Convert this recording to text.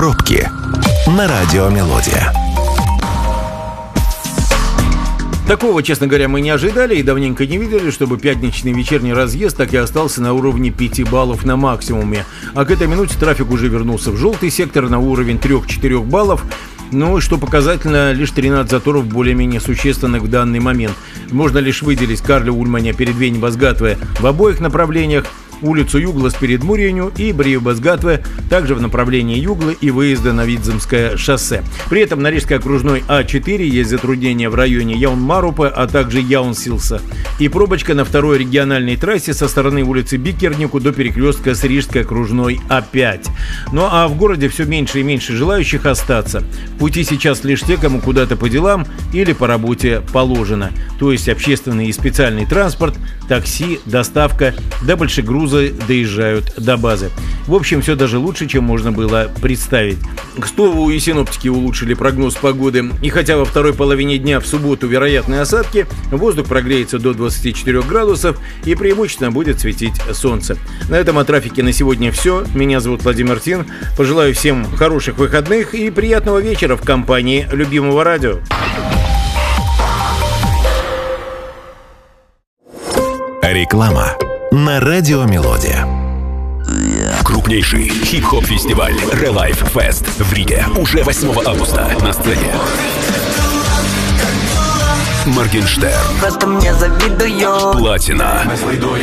Пробки на радио Мелодия. Такого, честно говоря, мы не ожидали и давненько не видели, чтобы пятничный вечерний разъезд так и остался на уровне 5 баллов на максимуме. А к этой минуте трафик уже вернулся в желтый сектор на уровень 3-4 баллов. Ну, что показательно, лишь 13 заторов более-менее существенных в данный момент. Можно лишь выделить Карля Ульманя перед Вени-Базгатве в обоих направлениях, улицу Юглас перед Мурьенью и Бриев-Базгатве также в направлении Юглы и выезда на Видземское шоссе. При этом на Рижской окружной А4 есть затруднения в районе Яун-Марупе, а также Яун-Силса. И пробочка на второй региональной трассе со стороны улицы Бикернику до перекрестка с Рижской окружной А5. Ну а в городе все меньше и меньше желающих остаться. В пути сейчас лишь те, кому куда-то по делам или по работе положено. То есть общественный и специальный транспорт, такси, доставка, да большегрузы доезжают до базы. В общем, все даже лучше, чем можно было представить. К слову, и синоптики улучшили прогноз погоды. И хотя во второй половине дня в субботу вероятны осадки, воздух прогреется до 24 градусов и преимущественно будет светить солнце. На этом о трафике на сегодня все. Меня зовут Владимир Тин. Пожелаю всем хороших выходных и приятного вечера в компании любимого радио. Реклама на радио Мелодия. Крупнейший хип-хоп-фестиваль Relife Fest в Риге уже 8 августа на сцене Моргенштерн, просто мне завидую. Платина,